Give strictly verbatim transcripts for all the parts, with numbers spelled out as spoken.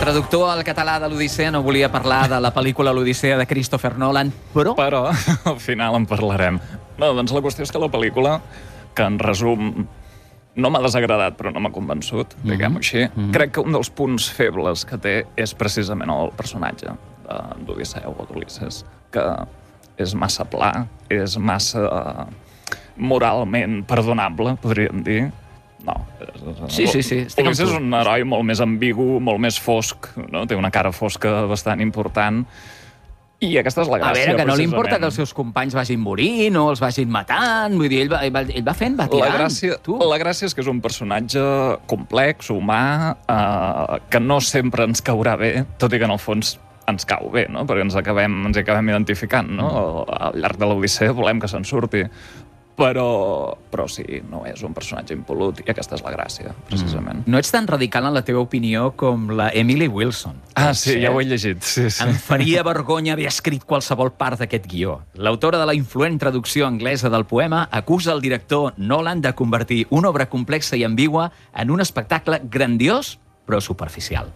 traductor al català de l'Odissea no volia parlar de la pel·lícula L'Odissea de Christopher Nolan, però... Però al final en parlarem. No, doncs la qüestió és que la pel·lícula, que en resum no m'ha desagradat, però no m'ha convençut, mm-hmm. diguem-ho així, mm-hmm. crec que un dels punts febles que té és precisament el personatge d'Odisseu o d'Ulisses, que és massa pla, és massa moralment perdonable, podríem dir. No. Sí, sí, sí. Ulisses és un heroi molt més ambigu, molt més fosc, no? Té una cara fosca bastant important. I aquesta és la gràcia, A veure, que no li importa que els seus companys vagin morint o els vagin matant. Vull dir, ell va, ell va, ell va fent, va tirant. La gràcia, la gràcia és que és un personatge complex, humà, eh, que no sempre ens caurà bé, tot i que en el fons ens cau bé, no? Perquè ens acabem, ens acabem identificant, no? Al llarg de l'Odissea volem que se'n surti. Però, però sí, no és un personatge impolut i aquesta és la gràcia, precisament. Mm. No ets tan radical en la teva opinió com la Emily Wilson. Ah, sí, ja ho he llegit. Sí, sí. Em faria vergonya haver escrit qualsevol part d'aquest guió. L'autora de la influent traducció anglesa del poema acusa el director Nolan de convertir una obra complexa i ambigua en un espectacle grandiós però superficial.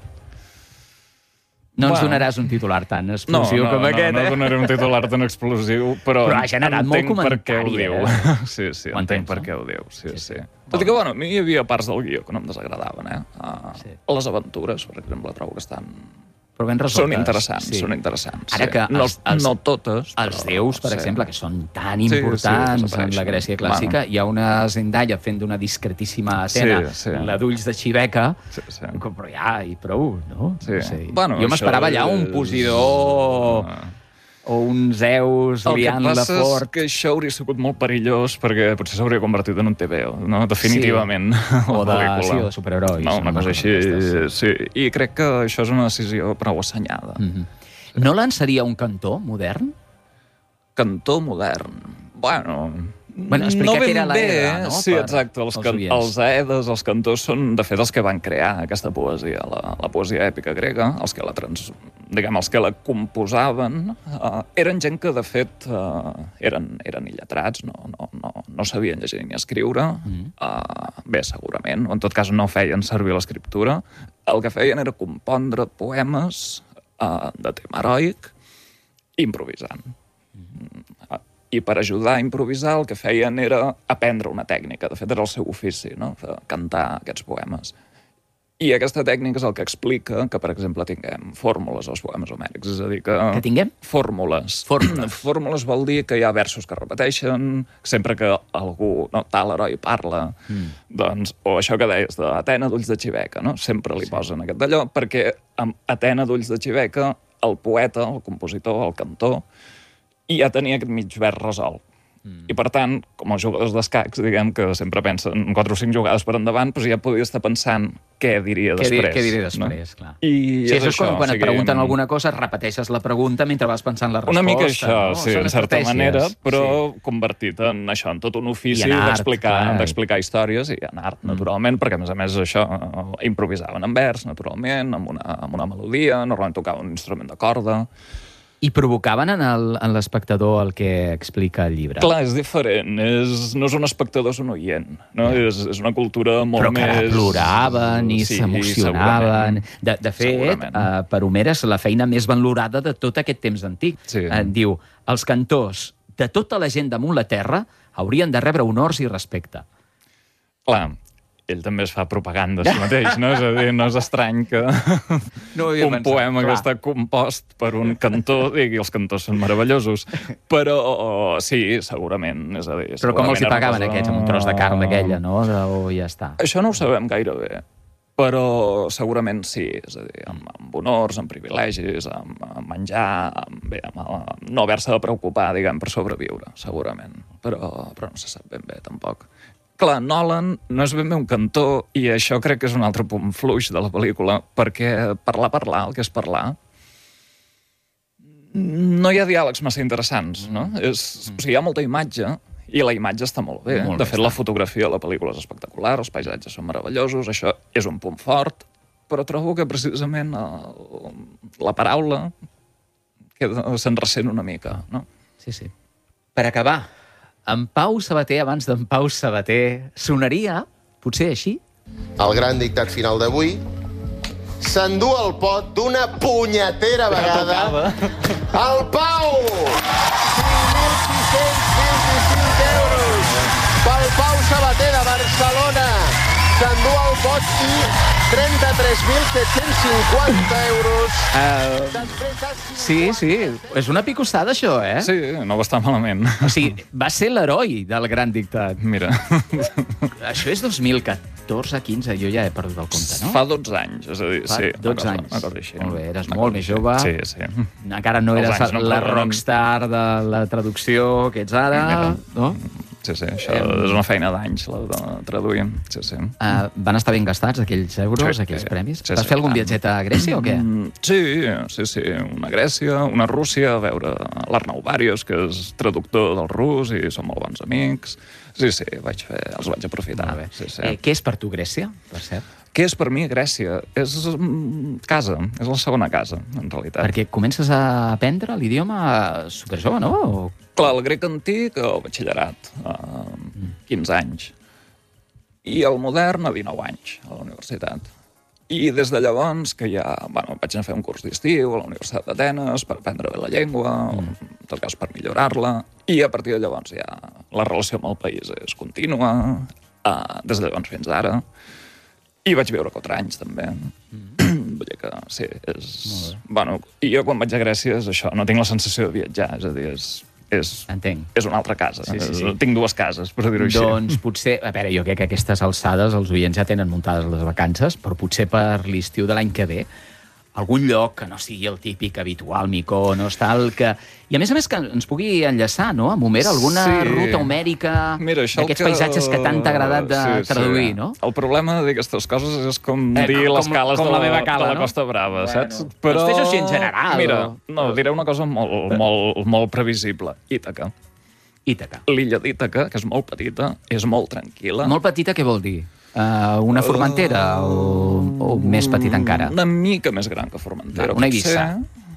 No ens donaràs un titular tan explosiu no, no, com no, aquest, no, eh? No donaré un titular tan explosiu, però, però ha generat molt comentari, per què ho diu. Eh? Sí, sí, ho entenc entens, per no? què ho diu. Sí, sí. sí. Tot i que, bueno, a mi hi havia parts del guió que no em desagradaven, eh? Uh, sí. Les aventures, per exemple, trobo que estan... Però ben resoltes. Són interessants, sí. són interessants. Ara sí. que els, els, no, no totes, però... Els déus, per sí. exemple, que són tan importants sí, sí, en la Grècia clàssica, bueno. Hi ha una Zendaya fent d'una discretíssima Atena, sí, sí. la d'ulls de xiveca, sí, sí. però ja, i prou, no? Sí. no sé. Bueno, jo m'esperava allà un Posidó... Ah. o un Zeus liant la fort. El que passa és que això hauria sigut molt perillós perquè potser s'hauria convertit en un T V O, no? Definitivament. Sí. O de, sí, o de superherois. No, una cosa així, sí. I crec que això és una decisió prou assenyada. Mm-hmm. Sí. Nolan seria un cantor modern? Cantor modern? Bueno... Bueno, explica no què era bé, l'Aeda, no? Sí, exacte. Els, can... els Aedes, els cantors, són, de fet, els que van crear aquesta poesia, la, la poesia èpica grega, els que la, trans... diguem, els que la composaven, uh, eren gent que, de fet, uh, eren, eren illetrats, no, no, no, no sabien llegir ni escriure, mm. uh, bé, segurament, o en tot cas no feien servir l'escriptura. El que feien era compondre poemes uh, de tema heroic, improvisant. Mm. Uh, I per ajudar a improvisar el que feien era aprendre una tècnica. De fet, era el seu ofici, no? Cantar aquests poemes. I aquesta tècnica és el que explica que, per exemple, tinguem fórmules als poemes homèrics. És a dir, que... Que tinguem? Fórmules. Fórmules. Fórmules vol dir que hi ha versos que repeteixen, sempre que algú, no, tal heroi parla, mm. doncs, o això que deies d'Atena d'ulls de xiveca, no? Sempre li sí. posen aquest d'allò, perquè amb Atena d'ulls de xiveca, el poeta, el compositor, el cantor, i ja tenia aquest mig vers resolt. Mm. I, per tant, com els jugadors d'escacs, diguem que sempre pensen quatre o cinc jugades per endavant, doncs ja podia estar pensant què diria què després. Què diria després, no? Clar. I sí, és això és com quan o sigui, et pregunten alguna cosa, repeteixes la pregunta mentre vas pensant la resposta. Una mica això, no? sí, Són en certa manera, però sí. convertit en això, en tot un ofici d'explicar d'explicar històries i en art, mm. naturalment, perquè, a més a més, això improvisaven en vers, naturalment, amb una, amb una melodia, normalment tocaven un instrument de corda. I provocaven en l'espectador el que explica el llibre. Clar, és diferent. És, no és un espectador, és un oient. No? Yeah. És, és una cultura molt més... Però que ploraven i sí, s'emocionaven. De, de fet, uh, per Homer és la feina més valorada de tot aquest temps antic. Sí. Uh, diu, els cantors de tota la gent damunt la terra haurien de rebre honors i respecte. Clar, ell també es fa propaganda a si mateix, no? És a dir, no és estrany que no un pensat, poema clar. que està compost per un cantor digui els cantors són meravellosos. Però sí, segurament. És a dir, però com els hi pagaven cosa... aquests amb un tros de carn d'aquella, no? O ja està. Això no ho sabem gaire bé. Però segurament sí, és a dir, amb, amb honors, amb privilegis, amb, amb menjar, amb, bé, amb, amb no haver-se de preocupar, diguem, per sobreviure, segurament. Però, però no se sap ben bé, tampoc. Clar, Nolan no és ben bé un cantor i això crec que és un altre punt fluix de la pel·lícula, perquè parlar, parlar, el que és parlar, no hi ha diàlegs massa interessants, no? És, o sigui, hi ha molta imatge i la imatge està molt bé. Molt de fet, la fotografia de la pel·lícula és espectacular, els paisatges són meravellosos, això és un punt fort, però trobo que precisament el, la paraula se'n ressent una mica, no? Sí, sí. Per acabar, en Pau Sabater, abans d'en Pau Sabater, sonaria, potser així? El gran dictat final d'avui s'endú el pot d'una punyetera vegada el Pau! cinc mil sis-cents vint-i-cinc euros pel Pau Sabater de Barcelona. S'endú el pot i trenta-tres mil set-cents cinquanta euros. Uh, sí, sí. És una picossada, això, eh? Sí, no va estar malament. O sigui, va ser l'heroi del Gran Dictat. Mira. Això és dos mil catorze quinze, jo ja he perdut el compte, no? Fa dotze anys, és a dir, Fa sí. dotze cosa, anys. Una cosa així. Molt bé, eres molt més jove. Sí, sí. Encara no Els eres anys no la poden- rockstar de la traducció que ets ara, no? Sí, sí, això és una feina d'anys, la de traduir. Sí, sí. Uh, van estar ben gastats aquells euros, Sí, aquells sí. premis? Sí, Vas sí, fer algun clar. viatget a Grècia o què? Mm, Sí, sí, sí. Una Grècia, una Rússia, a veure l'Arnau Bàrios, que és traductor del rus i som molt bons amics. Sí, sí, vaig fer, els vaig aprofitar. Molt bé. Sí, sí. Eh, què és per tu Grècia, per cert? Què és per mi Grècia? És mm, casa, és la segona casa, en realitat. Perquè comences a aprendre l'idioma superjove, no? O... Clar, el grec antic, al batxillerat, a quinze anys. I el modern, a dinou anys, a la universitat. I des de llavors, que ja bueno, vaig anar a fer un curs d'estiu a la Universitat d'Atenes per aprendre bé la llengua, mm. en tot cas per millorar-la, i a partir de llavors ja la relació amb el país és contínua, uh, des de llavors fins ara. I vaig viure quatre anys, també. Mm. Vull dir que, sí, és... Bueno, i jo quan vaig a Grècia és això, no tinc la sensació de viatjar, és a dir, és... És, Entenc. és una altra casa. Sí, sí, sí. Tinc dues cases, per dir-ho així. Doncs potser... A veure, jo crec que a aquestes alçades els oients ja tenen muntades les vacances, però potser per l'estiu de l'any que ve algun lloc que no sigui el típic habitual, Mykonos, tal, que... I a més a més que ens pugui enllaçar, no?, amb Homer, alguna Sí. ruta homèrica d'aquests que... paisatges que tant t'ha agradat de sí, traduir, sí. no? El problema d'aquestes coses és com Eh, dir com- les cales com de, la la, meva cala, de la no? Costa Brava, Bueno, saps? doncs fes-ho així en general. Mira, no, diré una cosa molt, molt, molt previsible. Ítaca. Ítaca. L'illa d'Ítaca, que és molt petita, és molt tranquil·la. Molt petita, què vol dir? Uh, una Formentera o, o més petita encara? Una mica més gran que Formentera. Una Eivissa.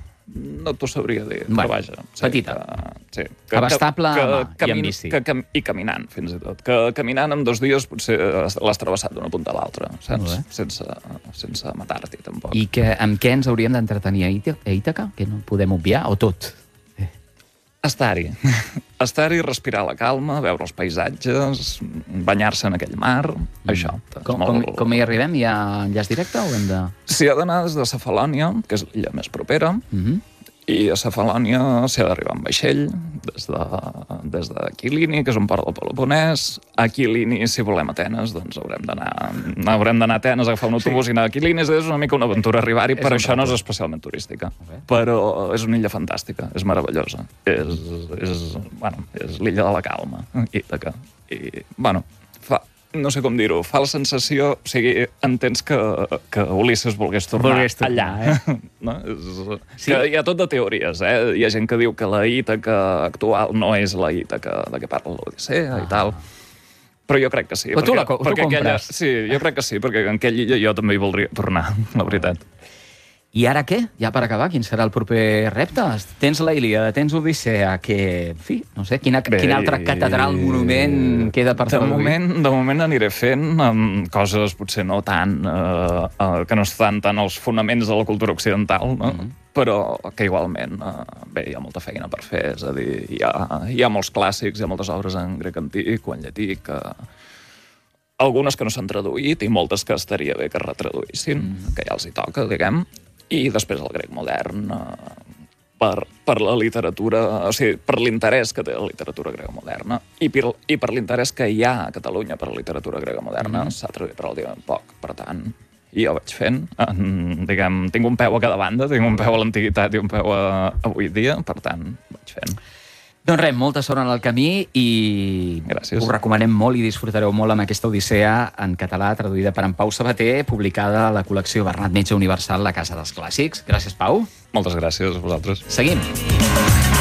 No t'ho sabria dir, Bueno, però vaja. Sí, petita. Que, sí, Abastable a mà i en bici. Que, que, I caminant, fins i tot. Que caminant en dos dies potser l'has travessat d'una punta a l'altra, saps? Sense, sense matar-t'hi, tampoc. I que, amb què ens hauríem d'entretenir a Ítaca? A Ítaca? Que no podem obviar? O tot? Estar-hi. Estar-hi, respirar la calma, veure els paisatges, banyar-se en aquell mar, mm. això. Com, com, com hi arribem? Hi ha enllaç directe o hem de...? S'hi ha d'anar des de Cefalònia, que és l'illa més propera, Mm-hmm. i a Cefalònia s'hi ha d'arribar amb vaixell, des de, des de Aquilini, que és un port del Peloponès. A Aquilini, si volem Atenes, doncs haurem d'anar haurem d'anar a Atenes, agafar un autobús sí. i anar a Aquilini. És una mica una aventura arribar-hi, per això no és especialment turística. Okay. Però és una illa fantàstica, és meravellosa. És, és, bueno, és l'illa de la calma, Ítaca. I, bueno, fa... no sé com dir-ho, fa la sensació, o sigui, entens que, que Ulisses volgués tornar, volgués tornar allà, eh? No? És, sí. Que hi ha tot de teories, eh? Hi ha gent que diu que la Ítaca actual no és la Ítaca de què parla l'Odissea ah. i tal, però jo crec que sí. Però perquè, tu, la, tu perquè compres. aquella, sí, jo crec que sí, perquè en aquella illa jo també hi voldria tornar, la veritat. I ara què? Ja per acabar, quin serà el proper repte? Tens la Ilíada, tens Odissea, que, en fi, no sé, quina, Bé, quina altra catedral, monument queda per de traduir? moment, de moment aniré fent um, coses potser no tant, uh, uh, que no estan tant als fonaments de la cultura occidental, no? Mm-hmm. Però que igualment, uh, bé, hi ha molta feina per fer, és a dir, hi ha, hi ha molts clàssics, hi ha moltes obres en grec antic o en llatí que... Algunes que no s'han traduït i moltes que estaria bé que retraduïssin, mm. que ja els hi toca, diguem. I després el grec modern, eh, per, per la literatura, o sigui, per l'interès que té la literatura grega moderna i per, i per l'interès que hi ha a Catalunya per la literatura grega moderna, mm. s'ha traduït relativament poc. Per tant, jo vaig fent, en, diguem, tinc un peu a cada banda, tinc un peu a l'antiguitat i un peu a, a avui dia, per tant, vaig fent. Doncs res, molta sort en el camí i Gràcies. Us recomanem molt i disfrutareu molt amb aquesta Odissea en català, traduïda per en Pau Sabater, publicada a la col·lecció Bernat Metge Universal, la Casa dels Clàssics. Gràcies, Pau. Moltes gràcies a vosaltres. Seguim.